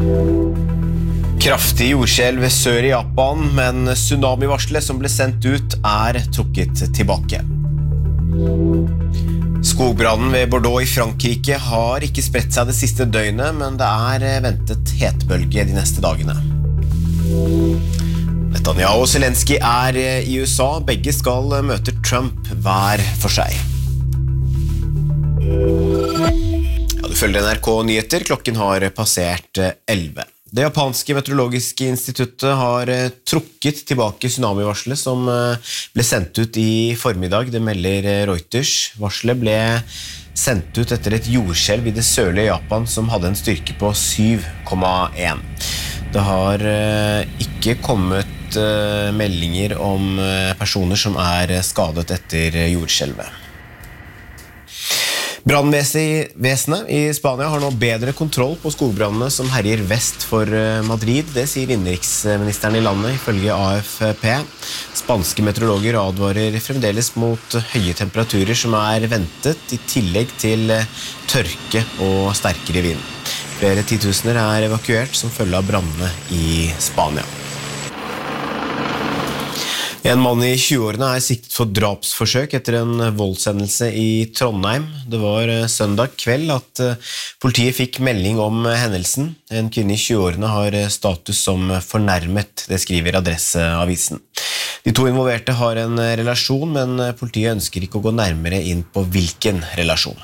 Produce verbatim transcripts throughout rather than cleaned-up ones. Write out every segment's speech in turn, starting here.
Kraftig jordskjelv sør i Japan, men tsunami-varslet som ble sendt ut er trukket tilbake. Skogbrannen ved Bordeaux i Frankrike har ikke spredt seg det siste døgnet, men det er ventet hetebølge de neste dagene. Netanyahu og Zelensky er i U S A. Begge skal møte Trump hver for seg. Ja, du følger N R K Nyheter. Klokken har passert elleve. Det japanske meteorologiske instituttet har trukket tilbake tsunami-varslet som ble sendt ut i formiddag. Det melder Reuters. Varslet ble sendt ut etter et jordskjelv i det sørlige Japan som hadde en styrke på syv komma en. Det har ikke kommet meldinger om personer som er skadet etter jordskjelvet. Brannvesenet i Spania har nå bedre kontroll på skogbrannene som herjer vest for Madrid. Det sier innenriksministeren i landet ifølge A F P. Spanske meteorologer advarer fremdeles mot høye temperaturer som er ventet i tillegg til tørke og sterkere vind. Flere titusener er evakuert som følge av brannene i Spania. En mann i tjueårene er siktet for drapsforsøk etter en voldshendelse i Trondheim. Det var søndag kveld at politiet fikk melding om hendelsen. En kvinne i tjueårene har status som fornærmet, det skriver Adresseavisen. De to involverte har en relasjon, men politiet ønsker ikke å gå nærmere inn på hvilken relasjon.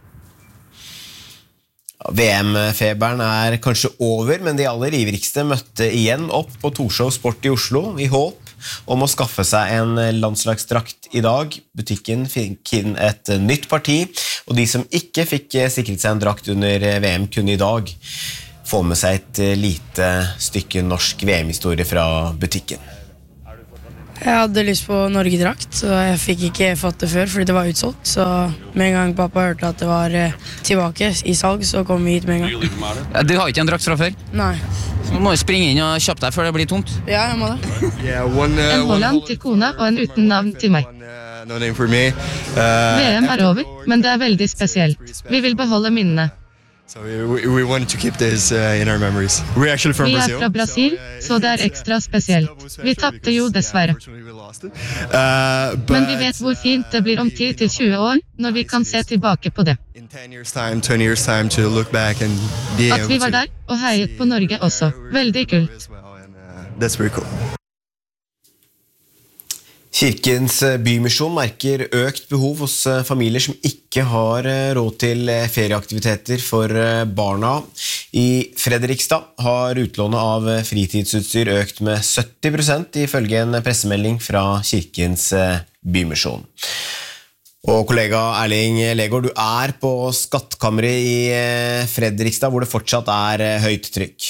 V M-feberen er kanskje over, men de aller ivrigste møtte igjen opp på Torshov Sport i Oslo i håp om å skaffe seg en landslagsdrakt i dag. Butikken fikk inn et nytt parti, og de som ikke fikk sikret seg en drakt under V M kunne i dag få med seg et lite stykke norsk V M-historie fra butikken. Jeg hadde lyst på Norge-drakt, så jeg fikk ikke fått det før fordi det var utsolgt. Så med en gang pappa hørte at det var tilbake i salg, så kom vi hit med en gang. Du har ikke en drakt fra før? Nei. Så må du springe inn og kjappe deg før det blir tomt. Ja, jeg må det. En Holland til kona og en uten navn til meg. V M er over, men det er veldig spesielt. Vi vil beholde minnene. So we, we wanted to keep this uh, in our memories. We're actually from Vi er Brazil. fra Brasil, så det er ekstra spesielt. Vi tappte jo dessverre. Uh, but Men vi vet hvor fint det blir om ti til tjue år, når vi kan se tilbake på det. in ten years time, twenty years time to look back and be At vi able var to der og heiet på Norge også. Veldig kult. as well, and, uh, that's very cool. Kirkens bymisjon merker økt behov hos familier som ikke har råd til ferieaktiviteter for barna. I Fredrikstad har utlånet av fritidsutstyr økt med sytti prosent ifølge en pressemelding fra Kirkens bymisjon. Og kollega Erling Legård, du er på Skattkammeret i Fredrikstad, hvor det fortsatt er høyt trykk.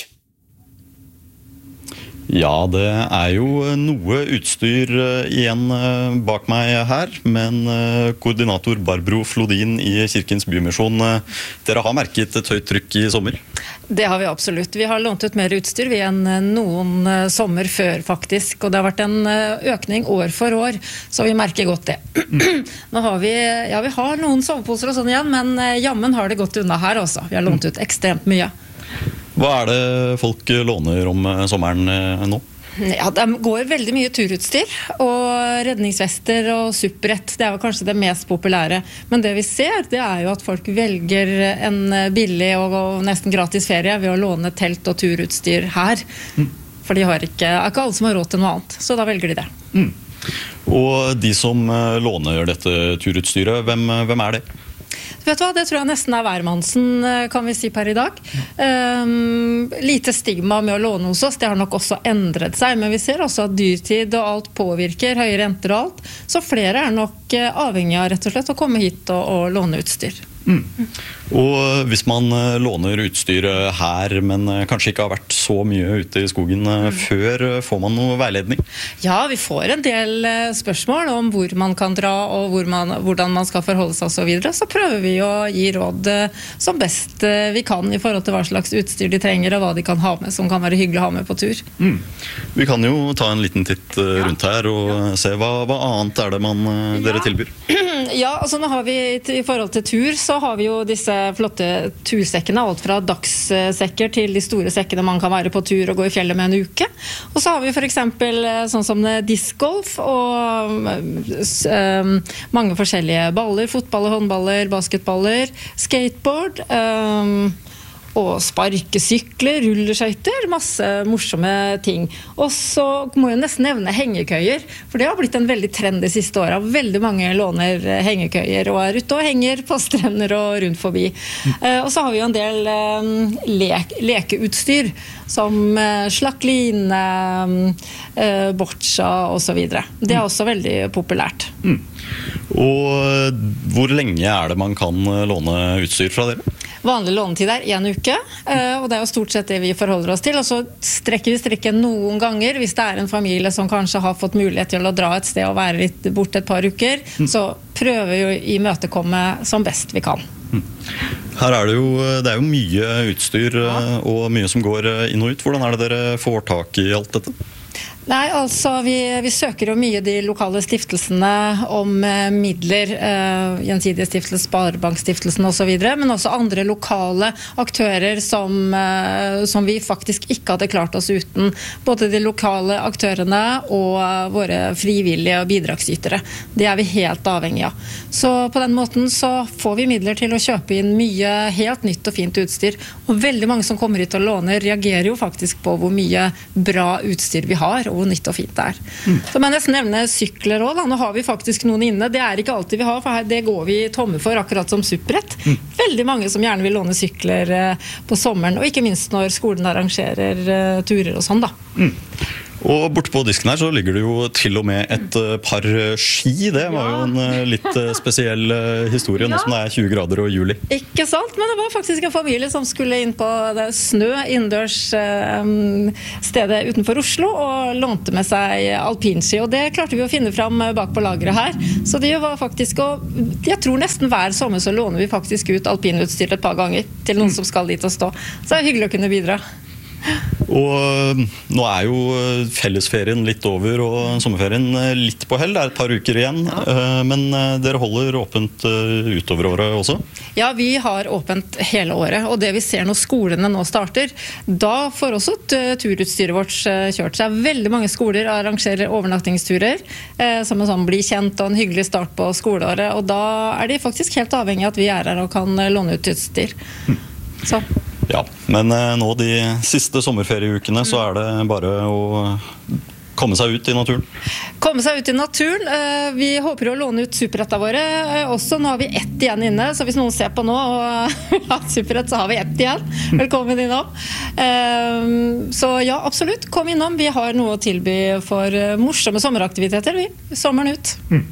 Ja, det er jo noe utstyr igjen bak meg her, men koordinator Barbro Flodin i Kirkens bymisjon, dere har merket et høyt trykk i sommer? Det har vi absolutt. Vi har lånt ut mer utstyr vi enn noen sommer før faktisk, og det har vært en økning år for år, så vi merker godt det. Nå har vi, ja, vi har noen soveposer og sånn igjen, men jammen har det gått unna her også. Vi har lånt ut ekstremt mye. Hva er det folk låner om sommeren nå? Ja, det går veldig mye turutstyr, og redningsvester og superrett, det er jo kanskje det mest populære. Men det vi ser, det er jo at folk velger en billig og nesten gratis ferie ved å låne telt og turutstyr her. Mm. For de har ikke, er ikke alle som har råd til noe annet, så da velger de det. Mm. Og de som låner dette turutstyret, hvem, hvem er det? Vet du hva, det tror jeg nesten er hvermannsen, kan vi si per i dag. Um, lite stigma med å låne hos oss, det har nok også endret seg, men vi ser også at dyrtid og alt påvirker, høye renter og alt, så flere er nok avhengig av rett og slett å komme hit og, og låne utstyr. Mm. Og hvis man låner utstyr her, men kanskje ikke har vært så mye ute i skogen mm. før, får man noe veiledning? Ja, vi får en del spørsmål om hvor man kan dra og hvor man, hvordan man skal forholde seg og så videre. Så prøver vi å gi råd som best vi kan i forhold til hva slags utstyr de trenger og hva de kan ha med, som kan være hyggelig å ha med på tur. Mm. Vi kan jo ta en liten titt rundt her og ja. se hva, hva annet er det man, dere ja. tilbyr? Ja, altså nå har vi i forhold til tur så har vi jo disse disse flotte tursekkene, alt fra dagssekker til de store sekkene man kan være på tur og gå i fjellet med en uke. Og så har vi for eksempel sånn som discgolf og um, mange forskjellige baller, fotballer, håndballer, basketballer, skateboard, um, og sparkesykler, rulleskøyter, masse morsomme ting. Og så må jeg nesten nevne hengekøyer, for det har blitt en veldig trend de siste årene. Veldig mange låner hengekøyer og er ute og henger på strender og rundt forbi. Mm. Og så har vi jo en del lek lekeutstyr, som slakline, boccia og så videre. Det er også veldig populært. Mm. Og hvor lenge er det man kan låne utstyr fra dere? Vanlig lånetid er en uke, og det er jo stort sett det vi forholder oss til. Og så strekker vi strikken noen ganger, hvis det er en familie som kanskje har fått mulighet til å dra et sted og være litt borte et par uker, mm. så prøver vi å imøtekomme som best vi kan. Mm. Her er det jo, det er jo mye utstyr ja. og mye som går inn og ut. Hvordan er det dere får tak i alt dette? Nei, altså vi, vi søker jo mye de lokale stiftelsene om eh, midler, eh, Gjensidige stiftelse, Sparebankstiftelsen og så videre, men også andre lokale aktører som, eh, som vi faktisk ikke hadde klart oss uten. Både de lokale aktørene og eh, våre frivillige og bidragsytere. Det er vi helt avhengig av. Så på den måten så får vi midler til å kjøpe inn mye helt nytt og fint utstyr. Og veldig mange som kommer hit og låner reagerer jo faktisk på hvor mye bra utstyr vi har, og hvor nytt og fint det er. Mm. Så må jeg nesten nevne sykler også, da. Nå har vi faktisk noen inne. Det er ikke alltid vi har, for her, det går vi tomme for, akkurat som Superett. Mm. Veldig mange som gjerne vil låne sykler eh, på sommeren, og ikke minst når skolen arrangerer eh, turer og sånn da. Mm. Og borte på disken her så ligger det jo til og med et par ski. Det var jo en litt spesiell historie, nå som det er tjue grader og juli. Ikke sant, men det var faktisk en familie som skulle inn på det snø innendørs um, stedet utenfor Oslo og lånte med seg alpinski, og det klarte vi å finne fram bak på lageret her. Så det var faktisk, og jeg tror nesten hver sommer så låner vi faktisk ut alpinutstyr et par ganger til noen som skal dit og stå. Så det er hyggelig å kunne bidra. Og nå er jo fellesferien litt over og sommerferien litt på hell. Det er et par uker igjen, ja. Men dere holder åpent utover året også? Ja, vi har åpent hele året, og det vi ser når skolene nå starter, da får også turutstyret vårt kjørt seg. Veldig mange skoler arrangerer overnattingsturer, som en sånn bli kjent og en hyggelig start på skoleåret, og da er de faktisk helt avhengig av at vi er her og kan låne ut utstyr. Så. Ja, men nå de siste sommerferieukene så er det bare å komme seg ut i naturen. Komme seg ut i naturen. Vi håper å låne ut superrettene våre også. Nå har vi ett igjen inne, så hvis noen ser på nå og har superrett, så har vi ett igjen. Velkommen innom. Så ja, absolutt, kom innom. Vi har noe å tilby for morsomme sommeraktiviteter, vi. Sommeren ut. Mm.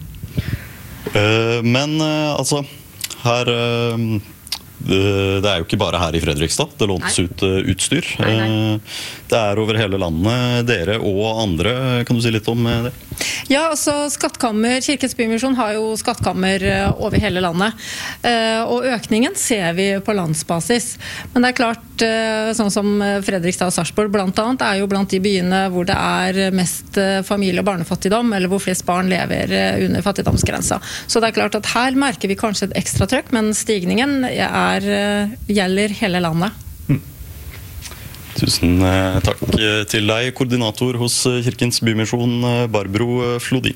Men altså, her... Det er jo ikke bare her i Fredrikstad det lånes nei. ut utstyr. Nei, nei. Det er over hele landet, dere og andre. Kan du si litt om det? Ja, altså Skattkammer, Kirkens Bymisjon har jo skattkammer over hele landet. Og økningen ser vi på landsbasis. Men det er klart, sånn som Fredrikstad og Sarpsborg blant annet, er jo blant de byene hvor det er mest familie- og barnefattigdom, eller hvor flest barn lever under fattigdomsgrensa. Så det er klart at her merker vi kanskje et ekstra trøkk, men stigningen er gjelder hele landet. Mm. Tusen takk til deg, koordinator hos Kirkens Bymisjon, Barbro Flodin.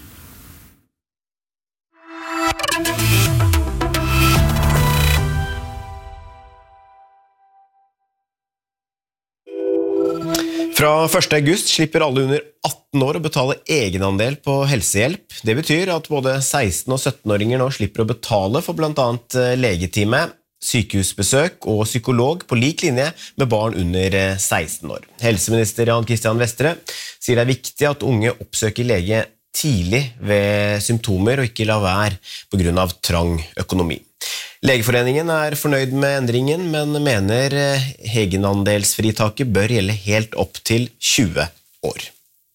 Fra første august slipper alle under atten år å betale egenandel på helsehjelp. Det betyr at både seksten- og sytten-åringer nå slipper å betale for blant annet legetime, sykehusbesøk og psykolog på lik linje med barn under seksten år. Helseminister Jan Christian Vestre sier det er viktig at unge oppsøker lege tidlig ved symptomer og ikke la være på grunn av trang økonomi. Legeforeningen er fornøyd med endringen, men mener egenandelsfritaket bør gjelde helt opp til tjue år.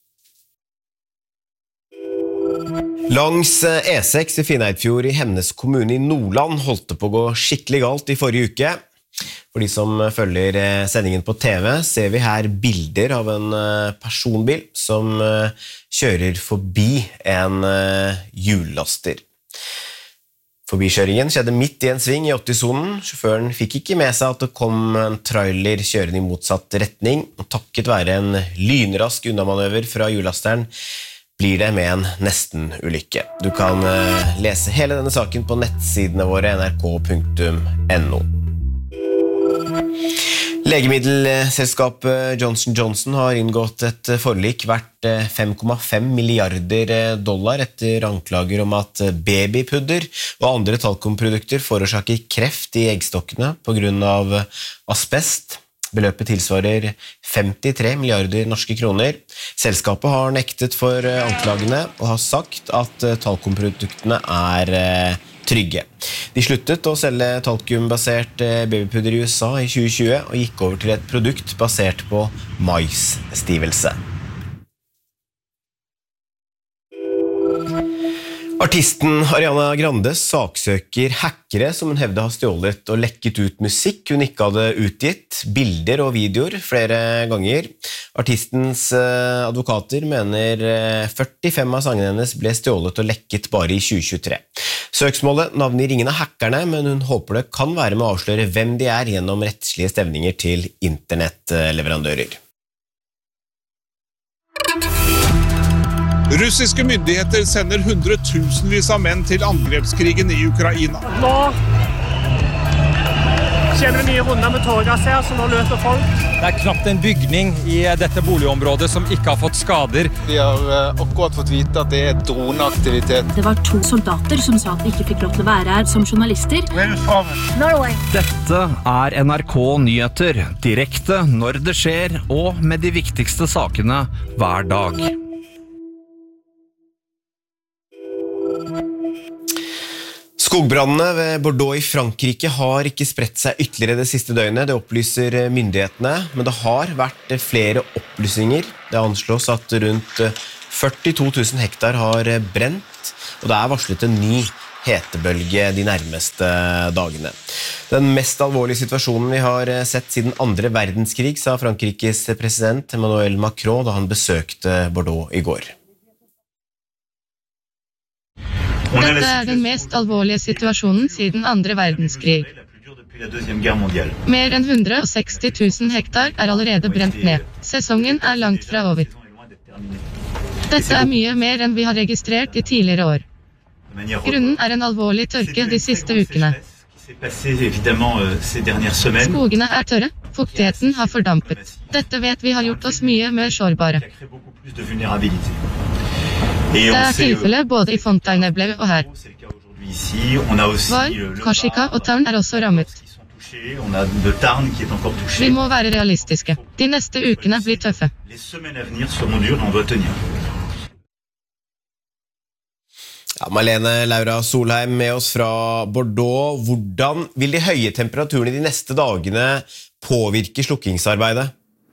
Langs E seks i Finnøyfjord i Hemnes kommune i Nordland holdt det på å gå skikkelig galt i forrige uke. For de som følger sendingen på T V ser vi her bilder av en personbil som kjører forbi en hjullaster. Forbikjøringen skjedde midt i en sving i åtti-sonen. Sjåføren fikk ikke med seg at det kom en trailer kjørende i motsatt retning, og takket være en lynrask unnamanøver fra hjullasteren blir det med en nesten-ulykke. Du kan lese hele denne saken på nettsidene våre n r k punktum n o. Legemiddelselskapet Johnson and Johnson har inngått et forlik verdt fem komma fem milliarder dollar etter anklager om at babypudder og andre talkumprodukter forårsaker kreft i eggstokkene på grunn av asbest. Beløpet tilsvarer femtitre milliarder norske kroner. Selskapet har nektet for anklagene og har sagt at talkumproduktene er trygge. De sluttet å selge talkumbasert babypudder i U S A i tjue tjue og gikk over til et produkt basert på maisstivelse. Artisten Ariana Grande saksøker hackere som hun hevde har stjålet og lekket ut musikk hun ikke hadde utgitt, bilder og videoer flere ganger. Artistens advokater mener førtifem av sangene hennes ble stjålet og lekket bare i tjue tjuetre. Søksmålet navner ingen av hackerne, men hun håper det kan være med å avsløre hvem de er gjennom rettslige stevninger til internettleverandører. Russiske myndigheter sender hundretusenvis av menn til angrepskrigen i Ukraina. Nå kjenner vi nye runder med tårgass her, så nå løper folk. Det er knapt en bygning i dette boligområdet som ikke har fått skader. Vi har akkurat fått vite at det er droneaktivitet. Det var to soldater som sa at de ikke fikk lov til å være her som journalister. Norway. Dette er N R K Nyheter, direkte når det skjer, og med de viktigste sakene hver dag. Skogbrandene ved Bordeaux i Frankrike har ikke spredt seg ytterligere det siste døgnet, det opplyser myndighetene, men det har vært flere opplysinger. Det anslås at rundt førtito tusen hektar har brent, og det er varslet en ny hetebølge de nærmeste dagene. Den mest alvorlige situasjonen vi har sett siden andre verdenskrig, sa Frankrikes president Emmanuel Macron da han besøkte Bordeaux i går. Dette er den mest alvorlige situasjonen siden andre verdenskrig. Mer enn hundre og seksti tusen hektar er allerede brent ned. Sesongen er langt fra over. Dette er mye mer enn vi har registrert i tidligere år. Grunnen er en alvorlig tørke de siste ukene. Skogene er tørre, fuktigheten har fordampet. Dette vet vi har gjort oss mye mer sårbare. Det er tilfellet både i Fontainebleau og her. Var, Korsika og Tarn er også rammet. Vi må være realistiske. De neste ukene blir tøffe. Ja, Malene Laura Solheim med oss fra Bordeaux. Hvordan vil de høye temperaturene de neste dagene påvirke slukkingsarbeidet?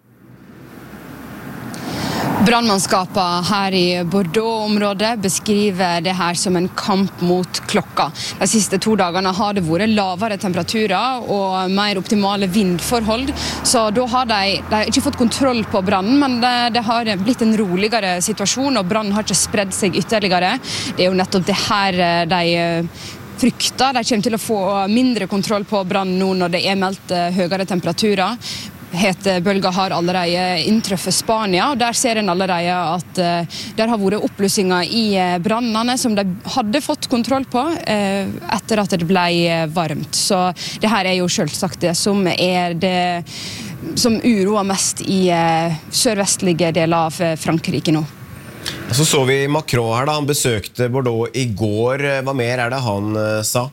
Brannmannskapet her i Bordeaux-området beskriver det her som en kamp mot klokka. De siste to dagene har det vært lavere temperaturer og mer optimale vindforhold, så da har de, de har ikke fått kontroll på brannen, men det, det har blitt en roligere situasjon, og brannen har ikke spredd seg ytterligere. Det er jo nettopp det her de frykter. De kommer til å få mindre kontroll på brannen nå når det er meldt høyere temperaturer. Hetebølger har allerede inntreffet Spania, og der ser en allerede at uh, der har vært oppblussinger i uh, brannene som de hadde fått kontroll på uh, etter at det ble uh, varmt. Så det her er jo selvsagt det som er det som uroer mest i uh, sørvestlige deler av uh, Frankrike nå. Så så vi Macron her da, han besøkte Bordeaux i går. Hva mer er det han uh, sa?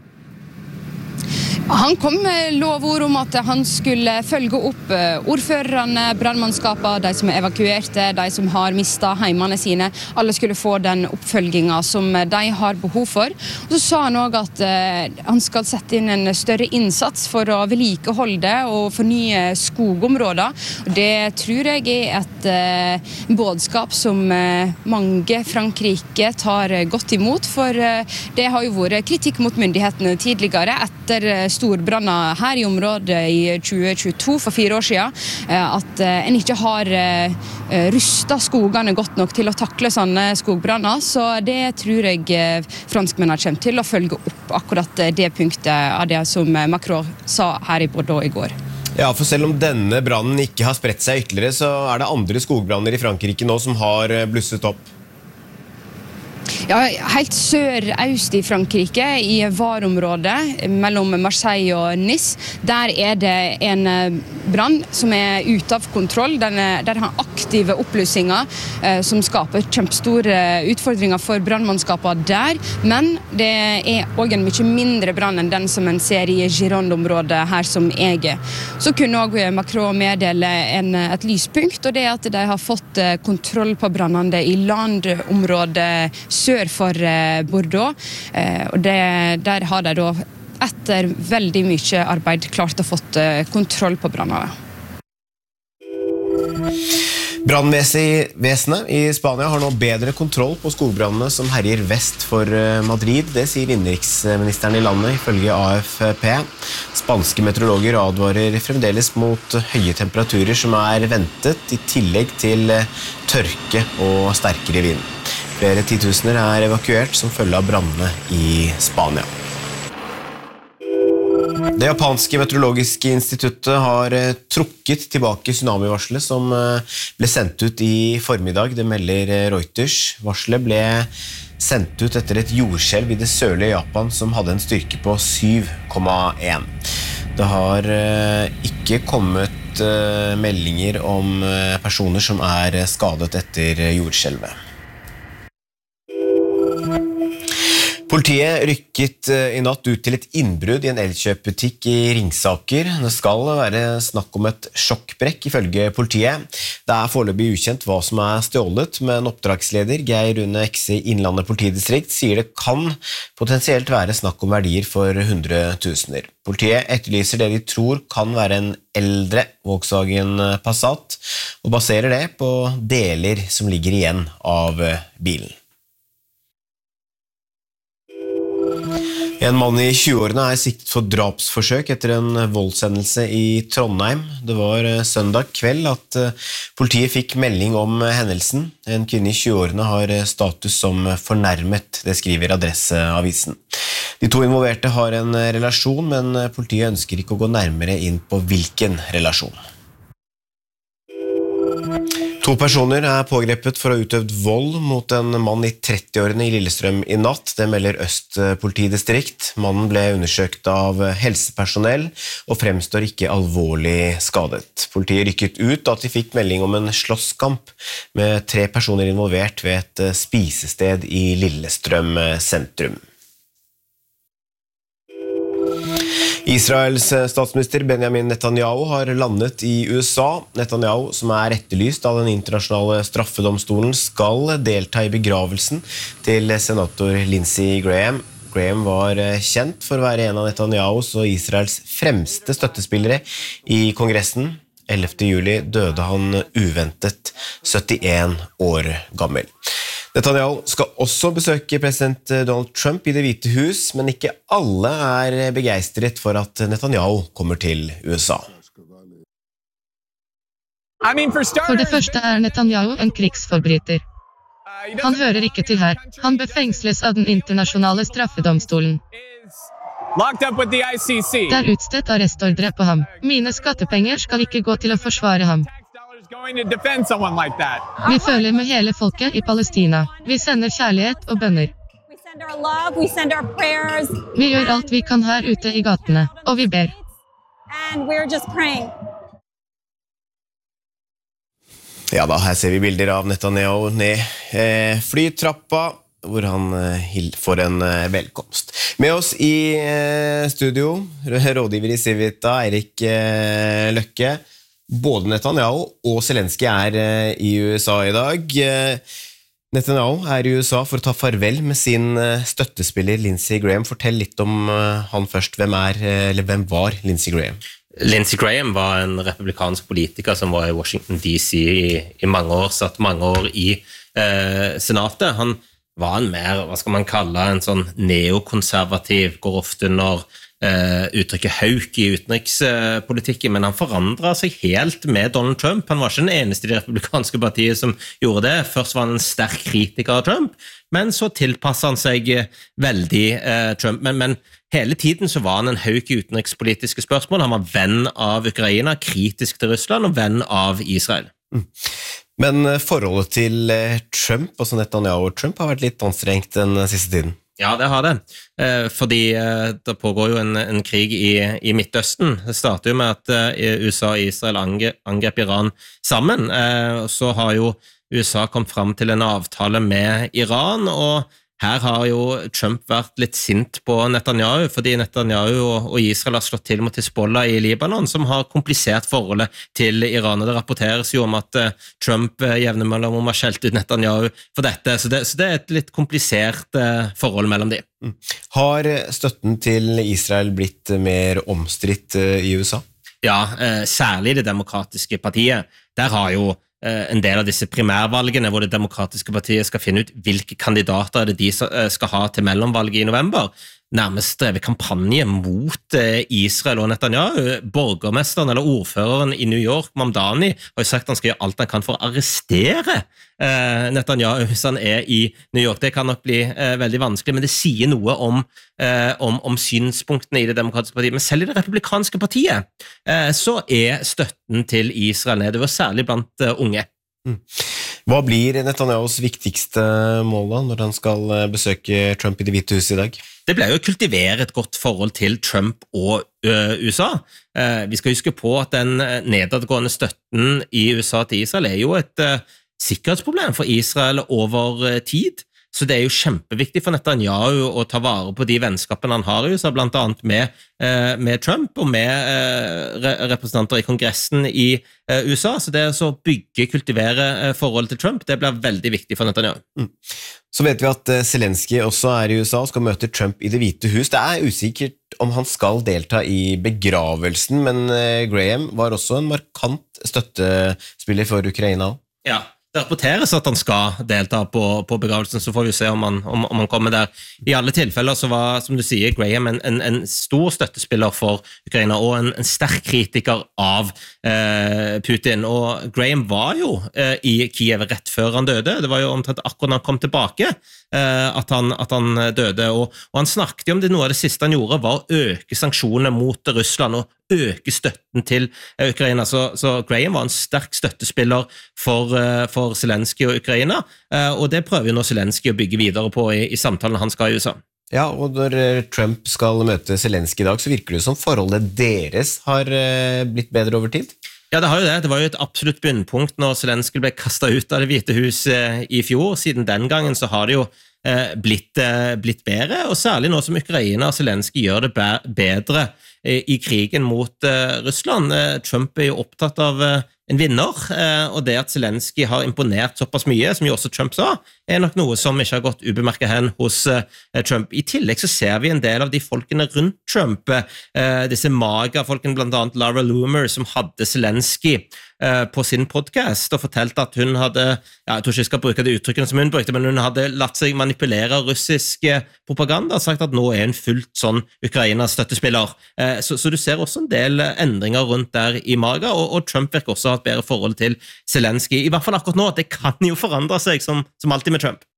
Han kom med lovord om at han skulle følge opp ordførerne, brannmannskapene, de som er evakuerte, de som har mistet heimene sine. Alle skulle få den oppfølgingen som de har behov for. Og så sa han også at uh, han skal sette inn en større innsats for å vedlikeholde og fornye skogområder. Og det tror jeg er et uh, budskap som uh, mange Frankrike tar godt imot, for uh, det har jo vært kritikk mot myndighetene tidligere etter uh, storbranner her i området i tjue tjueto, for fire år siden, at en ikke har rustet skogene godt nok til å takle sånne skogbranner, så det tror jeg franskmennene kommer til å følge opp akkurat det punktet av det som Macron sa her i Bordeaux i går. Ja, for selv om denne brannen ikke har spredt seg ytterligere, så er det andre skogbranner i Frankrike nå som har blusset opp. Ja, helt sør-øst i Frankrike, i Var-området, mellom Marseille og Nice, der er det en brann som er ute av kontroll. Der, der har aktive opplysinger eh, som skaper kjempestore utfordringer for brannmannskapene der, men det er også en mye mindre brann enn den som en ser i Gironde-området her som jeg er. Så kunne også Macron meddele en, et lyspunkt, og det er at de har fått kontroll på brannene i landområdet sør for Bordeaux, og det, der har de da etter veldig mye arbeid klart å fått kontroll på brannene. Brannvesenet i Spania har nå bedre kontroll på skogbrannene som herjer vest for Madrid. Det sier innenriksministeren i landet ifølge A F P. Spanske meteorologer advarer fremdeles mot høye temperaturer som er ventet, i tillegg til tørke og sterkere vind. Flere titusener er evakuert som følge av brannene i Spania. Det japanske meteorologiske instituttet har trukket tilbake tsunamivarselet som ble sendt ut i formiddag, det melder Reuters. Varselet ble sendt ut etter et jordskjelv i det sørlige Japan som hadde en styrke på syv komma en. Det har ikke kommet meldinger om personer som er skadet etter jordskjelvet. Politiet rykket i natt ut til et innbrudd i en elkjøpbutikk i Ringsaker. Det skal være snakk om et sjokkbrekk ifølge politiet. Det er foreløpig ukjent hva som er stjålet, men oppdragsleder Geir Rune Ekse i Innlandet politidistrikt sier det kan potensielt være snakk om verdier for hundretusener. Politiet etterlyser det de tror kan være en eldre Volkswagen Passat, og baserer det på deler som ligger igjen av bilen. En mann i tjueårene er siktet for drapsforsøk etter en voldshendelse i Trondheim. Det var søndag kveld at politiet fikk melding om hendelsen. En kvinne i tjueårene har status som fornærmet, det skriver Adresseavisen. De to involverte har en relasjon, men politiet ønsker ikke å gå nærmere inn på hvilken relasjon. To personer er pågrepet for å ha utøvd vold mot en mann i trettiårene i Lillestrøm i natt. Det melder Øst politidistrikt. Mannen ble undersøkt av helsepersonell og fremstår ikke alvorlig skadet. Politiet rykket ut at de fikk melding om en slåsskamp med tre personer involvert ved et spisested i Lillestrøm sentrum. Israels statsminister Benjamin Netanyahu har landet i U S A. Netanyahu, som er etterlyst av den internasjonale straffedomstolen, skal delta i begravelsen til senator Lindsey Graham. Graham var kjent for å være en av Netanyahus og Israels fremste støttespillere i Kongressen. ellevte juli døde han uventet, syttien år gammel. Netanyahu skal også besøke president Donald Trump i Det hvite hus, men ikke alle er begeistret for at Netanyahu kommer til U S A. For det første er Netanyahu en krigsforbryter. Han hører ikke til her. Han bør fengsles av den internasjonale straffedomstolen. Det er utstedt arrestordre på ham. Mine skattepenger skal ikke gå til å forsvare ham. Vi føler med hele folket i Palestina. Vi sender kjærlighet og bønner. Vi gjør alt vi kan her ute i gatene, og vi ber. Ja da, her ser vi bilder av Netanyahu ned eh, flytrappa, hvor han eh, får en eh, velkomst. Med oss i eh, studio, rådgiver i Civita, Eirik eh, Løkke. Både Netanyahu og Zelensky er eh, i U S A i dag. Eh, Netanyahu er i U S A for å ta farvel med sin eh, støttespiller Lindsey Graham. Fortell litt om eh, han først. Hvem er, eh, eller hvem var Lindsey Graham? Lindsey Graham var en republikansk politiker som var i Washington D C i, i mange år, satt mange år i eh, senatet. Han var en mer, hva skal man kalle, en sånn neokonservativ, går ofte under uh, uttrykket hauk i utenrikspolitikken, men han forandret seg helt med Donald Trump. Han var ikke den eneste i det republikanske partiet som gjorde det. Først var han en sterk kritiker av Trump, men så tilpasset han seg veldig uh, Trump. Men, men hele tiden så var han en hauk i utenrikspolitiske spørsmål. Han var venn av Ukraina, kritisk til Russland og venn av Israel. Mm. Men forholdet til Trump, altså Netanyahu og Trump, har vært litt anstrengt den siste tiden. Ja, det har det. Fordi det pågår jo en, en krig i, i Midtøsten. Det starter jo med at U S A og Israel angrep Iran sammen. Så har jo U S A kommet frem til en avtale med Iran, og her har jo Trump vært litt sint på Netanyahu, fordi Netanyahu og Israel har slått til mot Hezbollah i Libanon, som har komplisert forholdet til Iran. Og det rapporteres jo om at Trump jevner mellom om å ha skjelt ut Netanyahu for dette, så det, så det er et litt komplisert forhold mellom de. Har støtten til Israel blitt mer omstridt i U S A? Ja, særlig det demokratiske partiet. Der har jo en del av disse primærvalgene hvor det demokratiske partiet skal finne ut hvilke kandidater det de skal ha til mellomvalget i november, nærmest drevet kampanje mot Israel og Netanyahu. Borgermesteren eller ordføreren i New York, Mamdani, har jo sagt at han skal gjøre alt han kan for å arrestere Netanyahu hvis han er i New York. Det kan nok bli veldig vanskelig, men det sier noe om, om, om synspunktene i det demokratiske partiet. Men selv i det republikanske partiet så er støtten til Israel nedover, særlig blant unge. Hva blir Netanyahus viktigste mål da, når han skal besøke Trump i Det hvite huset i dag? Det ble jo å kultivere et godt forhold til Trump og uh, U S A. Uh, vi skal huske på at den nedadgående støtten i U S A til Israel er jo et uh, sikkerhetsproblem for Israel over uh, tid. Så det er jo kjempeviktig for Netanyahu å ta vare på de vennskapene han har i U S A, blant annet med, uh, med Trump og med uh, re representanter i kongressen i uh, U S A. Så det er å bygge, kultivere uh, forholdet til Trump, det blir veldig viktig for Netanyahu. Mm. Så vet vi at Zelensky også er i U S A og skal møte Trump i Det hvite hus. Det er usikkert om han skal delta i begravelsen, men Graham var også en markant støttespiller for Ukraina. Ja, det rapporteres at han skal delta på, på begravelsen, så får vi se om han, om, om han kommer der. I alle tilfeller så var, som du sier, Graham en, en, en stor støttespiller for Ukraina, og en, en sterk kritiker av eh, Putin. Og Graham var jo eh, i Kiev rett før han døde. Det var jo omtrent akkurat når han kom tilbake eh, at, han, at han døde. Og, og han snakket jo om det, noe av det siste han gjorde var å øke sanksjonene mot Russland, og øke støtten til Ukraina. Så, så Graham var en sterk støttespiller for, for Zelensky og Ukraina, og det prøver jo nå Zelensky å bygge videre på i, i samtalen han skal i U S A. Ja, og når Trump skal møte Zelensky i dag, så virker det som forholdet deres har blitt bedre over tid. Ja, det har jo det. Det var jo et absolutt bunnpunkt når Zelensky ble kastet ut av Det hvite hus i fjor. Siden den gangen så har det jo blitt, blitt bedre, og særlig nå som Ukraina og Zelensky gjør det bedre i krigen mot Russland. Trump er jo opptatt av en vinner, og det at Zelensky har imponert såpass mye, som jo også Trump sa, er nok noe som ikke har gått ubemerket hen hos Trump. I tillegg så ser vi en del av de folkene rundt Trump, disse maga-folkene, blant annet Laura Loomer, som hadde Zelensky på sin podcast og fortalte at hun hadde, ja, jeg tror ikke jeg skal bruke det uttrykkene som hun brukte, men hun hadde latt seg manipulere russisk propaganda og sagt at nå er hun fullt sånn Ukraina-støttespiller. Så, så du ser også en del endringer rundt der i maga, og, og Trump virker også ha et bedre forhold til Zelensky. I hvert fall akkurat nå, det kan jo forandre seg som, som alltid med Trump.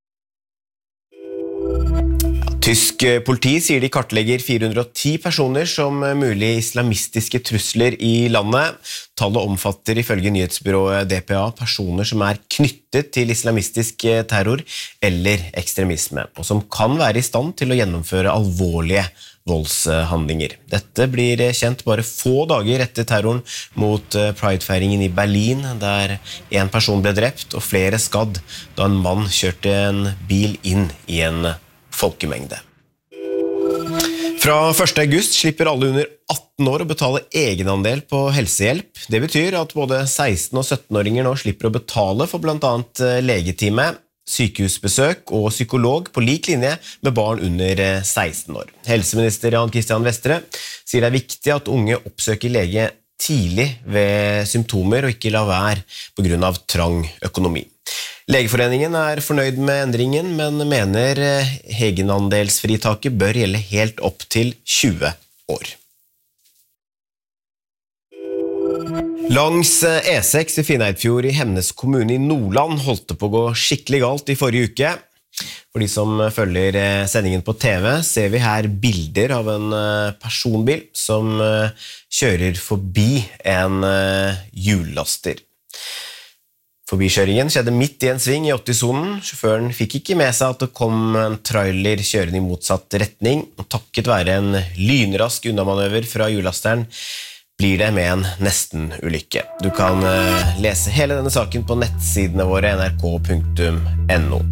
Tysk politi sier de kartlegger fire hundre og ti personer som mulige islamistiske trusler i landet. Tallet omfatter ifølge nyhetsbyrået D P A personer som er knyttet til islamistisk terror eller ekstremisme, og som kan være i stand til å gjennomføre alvorlige voldshandlinger. Dette blir kjent bare få dager etter terroren mot Pride-feiringen i Berlin, der en person ble drept og flere skadd da en mann kjørte en bil inn i en folkemengde. Fra første august slipper alle under atten år å betale egenandel på helsehjelp. Det betyr at både seksten- og sytten-åringer nå slipper å betale for blant annet legetime, sykehusbesøk og psykolog på lik linje med barn under seksten år. Helseminister Jan Christian Vestre sier det er viktig at unge oppsøker lege tidlig ved symptomer og ikke la være på grunn av trang økonomi. Legeforeningen er fornøyd med endringen, men mener egenandelsfritaket bør gjelde helt opp til tjue år. Langs E seks i Finnøyfjord i Hemnes kommune i Nordland holdt det på å gå skikkelig galt i forrige uke. For de som følger sendingen på T V, ser vi her bilder av en personbil som kjører forbi en hjullaster. Forbikjøringen skjedde midt i en sving i åtti-sonen. Sjåføren fikk ikke med seg at det kom en trailer kjørende i motsatt retning, og takket være en lynrask unnamanøver fra hjullasteren blir det med en nesten-ulykke. Du kan lese hele denne saken på nettsidene våre n r k punktum n o.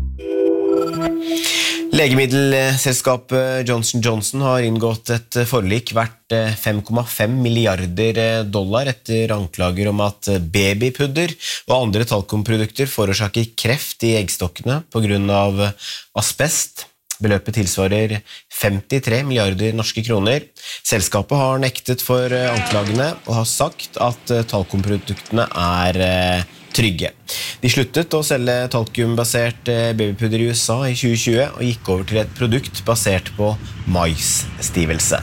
Legemiddelselskapet Johnson and Johnson har inngått et forlik verdt fem komma fem milliarder dollar etter anklager om at babypudder og andre talkumprodukter forårsaker kreft i eggstokkene på grunn av asbest. Beløpet tilsvarer femtitre milliarder norske kroner. Selskapet har nektet for anklagene og har sagt at talkumproduktene er trygge. De sluttet å selge talkumbasert babypudder i U S A i tjue tjue og gikk over til et produkt basert på maisstivelse.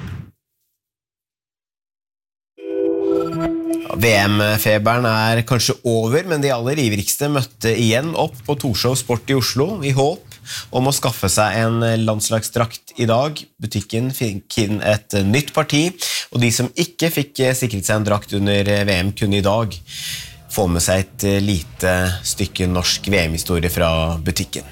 V M-feberen er kanskje over, men de aller ivrigste møtte igjen opp på Torshov Sport i Oslo i håp om å skaffe seg en landslagsdrakt i dag. Butikken fikk inn et nytt parti, og de som ikke fikk sikret seg en drakt under V M kunne i dag få med seg et lite stykke norsk V M-historie fra butikken.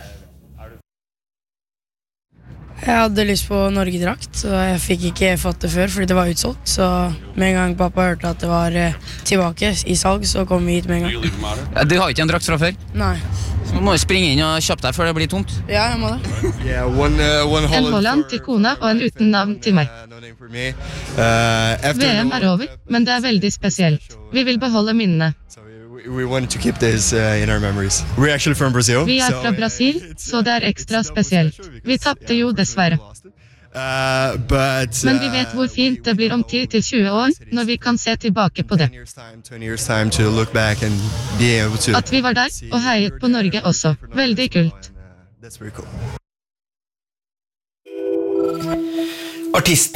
Jeg hadde lyst på Norge-drakt, så jeg fikk ikke fått det før, fordi det var utsolgt. Så med en gang pappa hørte at det var tilbake i salg, så kom vi hit med en gang. Ja, du har ikke en drakt fra før? Nei. Så må du springe inn og kjøpe deg før det blir tomt. Ja, jeg må det. Yeah, one, uh, one En Holland til kona og en uten navn til meg. Uh, V M er over, men det er veldig spesielt. Vi vil beholde minnene. We wanted to keep this uh, in our memories. We're actually from Brazil. Vi er fra Brasil, så det er ekstra spesielt. Vi tappte jo dessverre. Uh, but, uh, Men vi vet hvor fint det blir om ti til tjue år, når vi kan se tilbake på det. twenty years time to look back and be able to... At vi var der, og heiet på Norge også. Veldig kult. That's very cool. Artisten